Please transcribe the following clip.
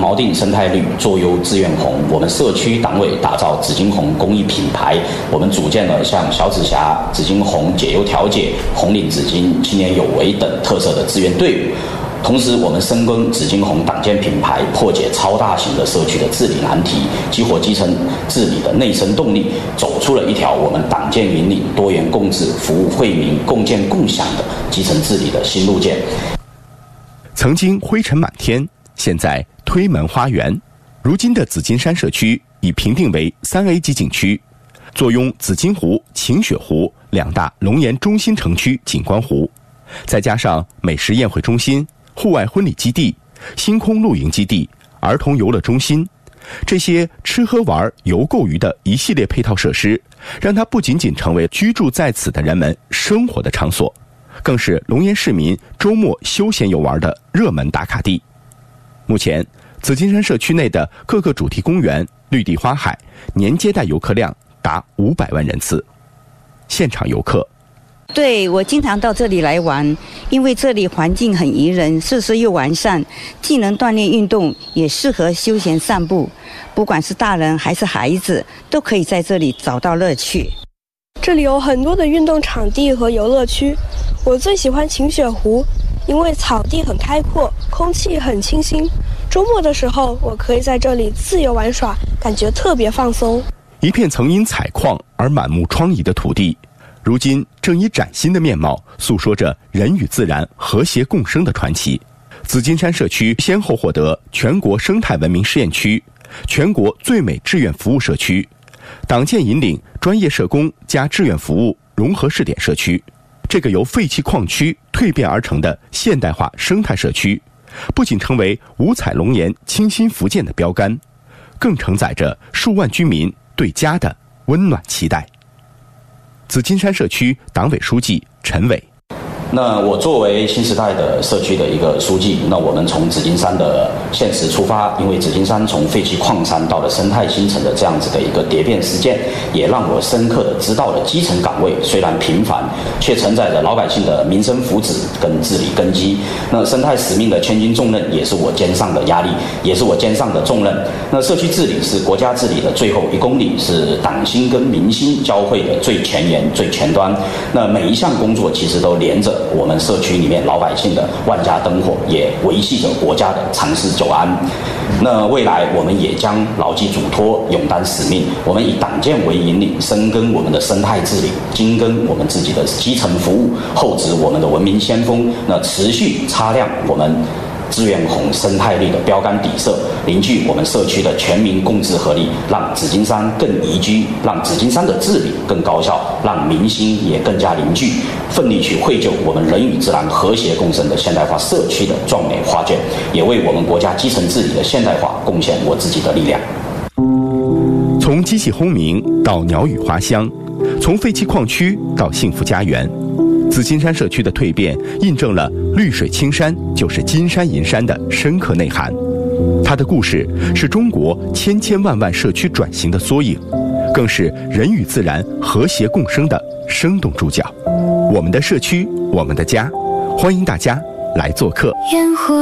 锚定生态绿，做优志愿红。我们社区党委打造紫金红公益品牌，我们组建了像小紫霞、紫金红解忧调解、红领紫金、青年有为等特色的志愿队伍。同时，我们深耕紫金红党建品牌，破解超大型的社区的治理难题，激活基层治理的内生动力，走出了一条我们党建引领、多元共治、服务惠民、共建共享的基层治理的新路线。 曾经灰尘满天，现在推门花园。如今的紫金山社区已评定为3A 级景区，坐拥紫金湖、晴雪湖2大龙岩中心城区景观湖，再加上美食宴会中心、户外婚礼基地、星空露营基地、儿童游乐中心，这些吃喝玩游购娱的一系列配套设施，让它不仅仅成为居住在此的人们生活的场所，更是龙岩市民周末休闲游玩的热门打卡地。目前，紫金山社区内的各个主题公园、绿地花海年接待游客量达500万人次。现场游客： 对，我经常到这里来玩，因为这里环境很宜人，设施又完善，既能锻炼运动，也适合休闲散步。不管是大人还是孩子，都可以在这里找到乐趣。 这里有很多的运动场地和游乐区，我最喜欢晴雪湖，因为草地很开阔，空气很清新。周末的时候，我可以在这里自由玩耍，感觉特别放松。 一片曾因采矿而满目疮痍的土地，如今正以崭新的面貌诉说着人与自然和谐共生的传奇。紫金山社区先后获得全国生态文明试验区、全国最美志愿服务社区、党建引领专业社工加志愿服务融合试点社区。这个由废弃矿区蜕变而成的现代化生态社区，不仅成为五彩龙岩清新福建的标杆，更承载着数万居民对家的温暖期待。紫金山社区党委书记陈伟： 那我作为新时代的社区的一个书记，那我们从紫金山的现实出发，因为紫金山从废弃矿山到了生态新城的这样子的一个蝶变事件，也让我深刻的知道了基层岗位虽然平凡，却承载着老百姓的民生福祉跟治理根基。那生态使命的千斤重任也是我肩上的压力，也是我肩上的重任。那社区治理是国家治理的最后1公里，是党心跟民心交汇的最前沿、最前端。那每一项工作其实都连着我们社区里面老百姓的万家灯火，也维系着国家的长治久安。那未来我们也将牢记嘱托，勇担使命。我们以党建为引领，深耕我们的生态治理，精耕我们自己的基层服务，厚植我们的文明先锋。那持续擦亮我们志愿红生态绿的标杆底色，凝聚我们社区的全民共治合力，让紫金山更宜居，让紫金山的治理更高效，让民心也更加凝聚，奋力去绘就我们人与自然和谐共生的现代化社区的壮美画卷，也为我们国家基层治理的现代化贡献我自己的力量。 从机器轰鸣到鸟语花香，从废弃矿区到幸福家园，紫金山社区的蜕变印证了绿水青山就是金山银山的深刻内涵。它的故事是中国千千万万社区转型的缩影，更是人与自然和谐共生的生动注脚。我们的社区，我们的家，欢迎大家来做客。